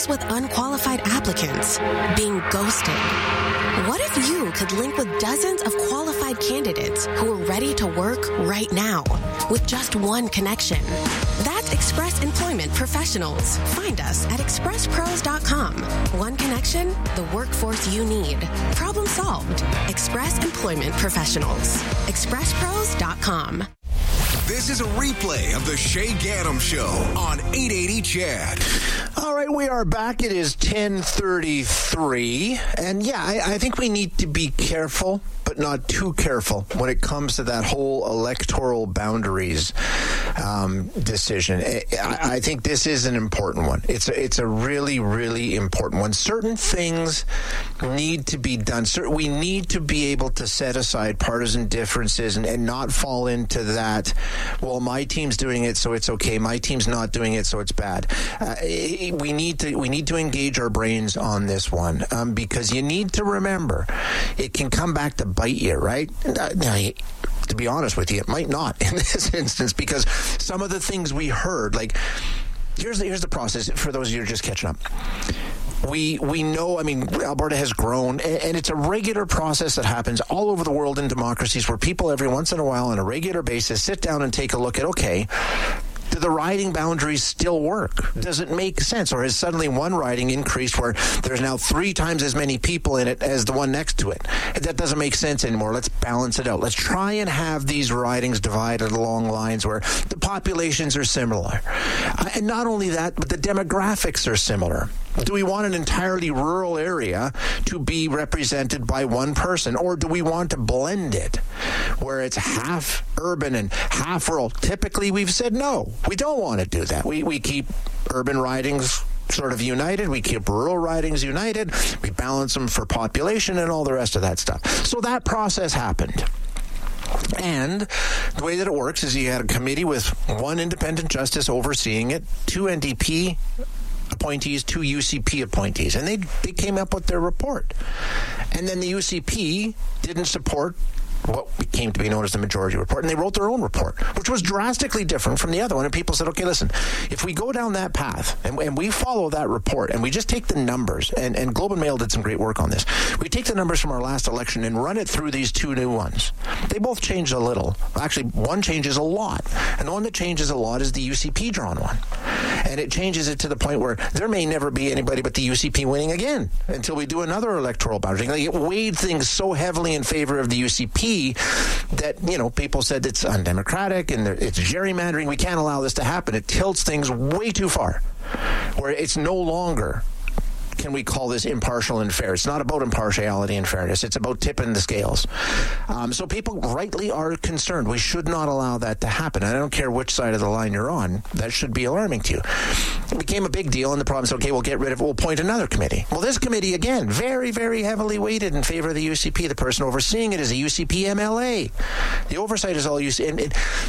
struggles with unqualified applicants, being ghosted. What if you could link with dozens of qualified candidates who are ready to work right now with just one connection? That's Express Employment Professionals. Find us at expresspros.com. One connection, the workforce you need. Problem solved. Express Employment Professionals. expresspros.com. This is a replay of the Shay Gaddam Show on 880 CHAD. All right, we are back. It is 10:33. And yeah, I think we need to be careful, but not too careful when it comes to that whole electoral boundaries decision. I think this is an important one. It's a really, really important one. Certain things need to be done. We need to be able to set aside partisan differences and not fall into that, well, my team's doing it, so it's okay. My team's not doing it, so it's bad. We need to engage our brains on this one because you need to remember it can come back to bite you, right? To be honest with you, it might not in this instance because some of the things we heard, like here's the process for those of you who are just catching up. We know, I mean, Alberta has grown, and it's a regular process that happens all over the world in democracies where people every once in a while on a regular basis sit down and take a look at, okay, do the riding boundaries still work? Does it make sense? Or has suddenly one riding increased where there's now 3 times as many people in it as the one next to it? That doesn't make sense anymore. Let's balance it out. Let's try and have these ridings divided along lines where the populations are similar. And not only that, but the demographics are similar. Do we want an entirely rural area to be represented by one person, or do we want to blend it where it's half urban and half rural? Typically, we've said no. We don't want to do that. We keep urban ridings sort of united. We keep rural ridings united. We balance them for population and all the rest of that stuff. So that process happened. And the way that it works is you had a committee with one independent justice overseeing it, 2 NDP appointees, 2 UCP appointees, and they came up with their report. And then the UCP didn't support what came to be known as the majority report, and they wrote their own report, which was drastically different from the other one. And people said, okay, listen, if we go down that path and we follow that report and we just take the numbers, and Globe and Mail did some great work on this, we take the numbers from our last election and run it through these 2 new ones. They both changed a little. Actually, one changes a lot, and the one that changes a lot is the UCP drawn one. And it changes it to the point where there may never be anybody but the UCP winning again until we do another electoral boundary. Like, it weighed things so heavily in favor of the UCP that, you know, people said it's undemocratic and it's gerrymandering. We can't allow this to happen. It tilts things way too far, where it's no longer, can we call this impartial and fair? It's not about impartiality and fairness. It's about tipping the scales. So people rightly are concerned. We should not allow that to happen. I don't care which side of the line you're on. That should be alarming to you. It became a big deal, and the problem is, okay, we'll get rid of it. We'll appoint another committee. Well, this committee, again, very, very heavily weighted in favor of the UCP. The person overseeing it is a UCP MLA. The oversight is all UCP.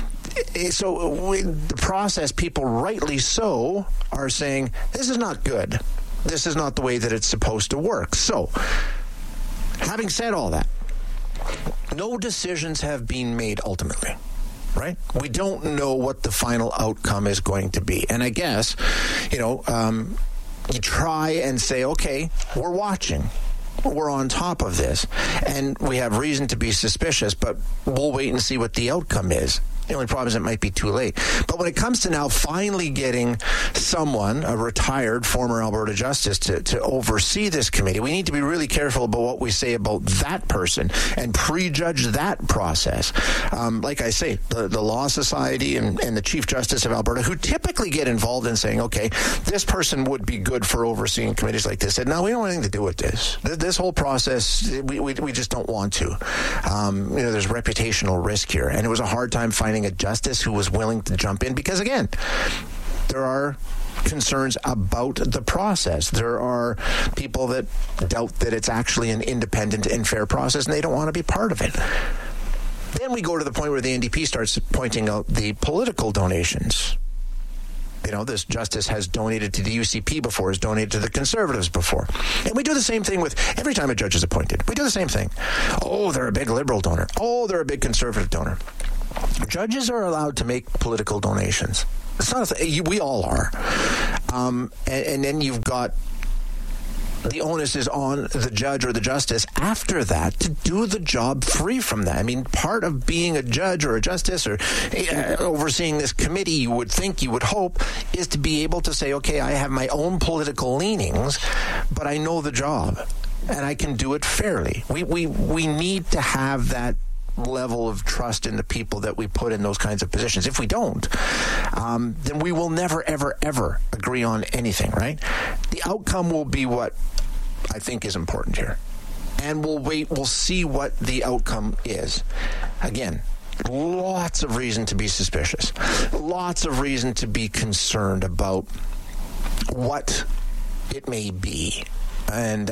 So the process, people rightly so are saying, this is not good. This is not the way that it's supposed to work. So, having said all that, no decisions have been made ultimately, right? We don't know what the final outcome is going to be. And I guess, you try and say, okay, we're watching. We're on top of this. And we have reason to be suspicious, but we'll wait and see what the outcome is. The only problem is it might be too late. But when it comes to now finally getting someone, a retired former Alberta Justice, to oversee this committee, we need to be really careful about what we say about that person and prejudge that process. Like I say, the Law Society and the Chief Justice of Alberta, who typically get involved in saying, okay, this person would be good for overseeing committees like this, said, no, we don't want anything to do with this. This whole process, we just don't want to. There's reputational risk here. And it was a hard time finding a justice who was willing to jump in because, again, there are concerns about the process. There are people that doubt that it's actually an independent and fair process, and they don't want to be part of it. Then we go to the point where the NDP starts pointing out the political donations. This justice has donated to the UCP before, has donated to the Conservatives before. And we do the same thing with every time a judge is appointed. We do the same thing. Oh, they're a big Liberal donor. Oh, they're a big Conservative donor. Judges are allowed to make political donations. It's not we all are. And then you've got the onus is on the judge or the justice after that to do the job free from that. I mean, part of being a judge or a justice or overseeing this committee, you would hope, is to be able to say, okay, I have my own political leanings, but I know the job and I can do it fairly. We need to have that level of trust in the people that we put in those kinds of positions. If we don't, then we will never, ever, ever agree on anything, right? The outcome will be what I think is important here. And we'll see what the outcome is. Again, lots of reason to be suspicious. Lots of reason to be concerned about what it may be. And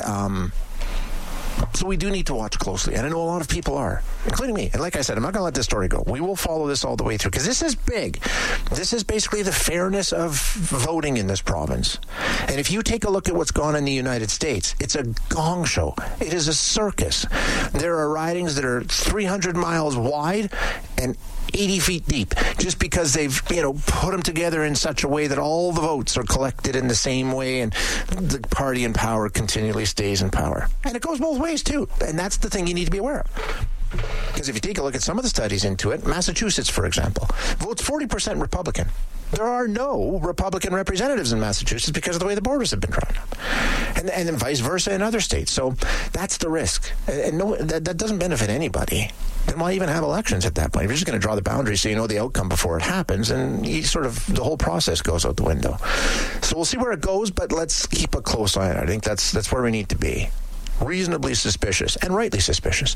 so we do need to watch closely. And I know a lot of people are, including me. And like I said, I'm not going to let this story go. We will follow this all the way through because this is big. This is basically the fairness of voting in this province. And if you take a look at what's gone on in the United States, it's a gong show. It is a circus. There are ridings that are 300 miles wide and 80 feet deep, just because they've, put them together in such a way that all the votes are collected in the same way and the party in power continually stays in power. And it goes both ways, too. And that's the thing you need to be aware of. Because if you take a look at some of the studies into it, Massachusetts, for example, votes 40% Republican. There are no Republican representatives in Massachusetts because of the way the borders have been drawn up. And then vice versa in other states. So that's the risk. And no, that doesn't benefit anybody. Then why even have elections at that point? If you're just going to draw the boundaries so you know the outcome before it happens, and the whole process goes out the window. So we'll see where it goes, but let's keep a close eye on it. I think that's where we need to be. Reasonably suspicious, and rightly suspicious.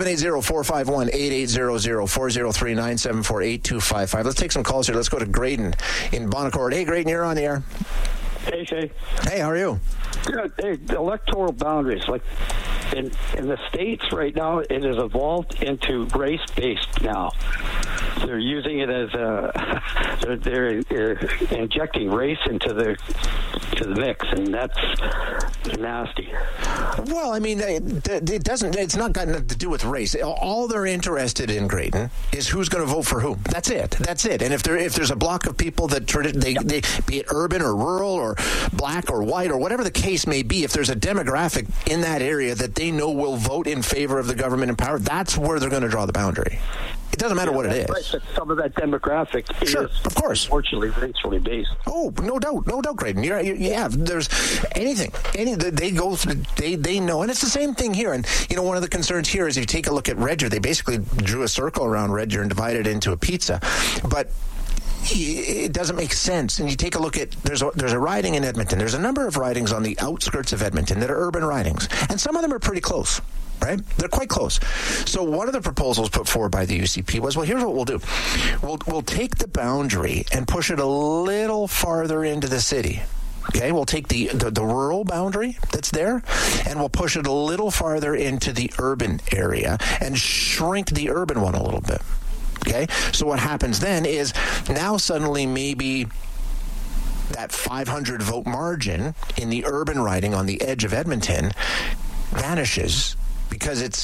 780-451-8800, 403-974-8255. Let's take some calls here. Let's go to Graydon in Bonaccord. Hey, Graydon, you're on the air. Hey, Shay. Hey, how are you? Good. Hey, electoral boundaries, like in the States right now, it has evolved into race-based now. They're using it as they're injecting race into the mix, and that's nasty. Well, I mean, it doesn't. It's not got nothing to do with race. All they're interested in, Graydon, is who's going to vote for who. That's it. And if there's a block of people that they be it urban or rural or black or white or whatever the case may be, if there's a demographic in that area that they know will vote in favor of the government in power, that's where they're going to draw the boundary. It doesn't matter what it is. Right, but some of that demographic is, of course, unfortunately, racially based. Oh, no doubt, Graydon. There's anything. They go through, they know, and it's the same thing here. And one of the concerns here is if you take a look at Red Deer, they basically drew a circle around Red Deer and divided it into a pizza, but it doesn't make sense. And you take a look at there's a riding in Edmonton. There's a number of ridings on the outskirts of Edmonton that are urban ridings, and some of them are pretty close. Right? They're quite close. So one of the proposals put forward by the UCP was, well, here's what we'll do. We'll take the boundary and push it a little farther into the city. Okay, we'll take the rural boundary that's there, and we'll push it a little farther into the urban area and shrink the urban one a little bit. Okay, so what happens then is now suddenly maybe that 500 vote margin in the urban riding on the edge of Edmonton vanishes, because it's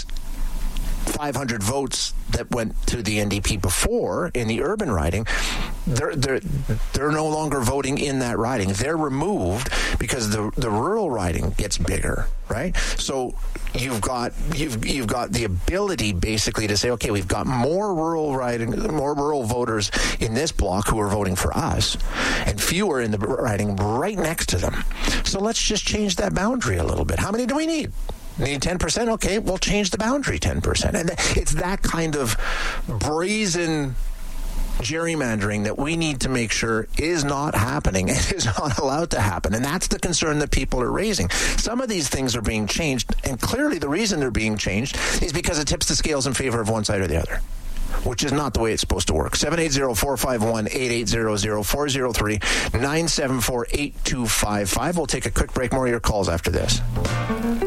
500 votes that went to the NDP before in the urban riding. They're no longer voting in that riding. They're removed because the rural riding gets bigger, right? So you've got the ability basically to say, okay, we've got more rural voters in this block who are voting for us, and fewer in the riding right next to them. So let's just change that boundary a little bit. How many do we need? Need 10%? Okay, we'll change the boundary 10%. And it's that kind of brazen gerrymandering that we need to make sure is not happening and is not allowed to happen. And that's the concern that people are raising. Some of these things are being changed, and clearly the reason they're being changed is because it tips the scales in favor of one side or the other, which is not the way it's supposed to work. 780-451-8800, 403-974-8255. We'll take a quick break. More of your calls after this.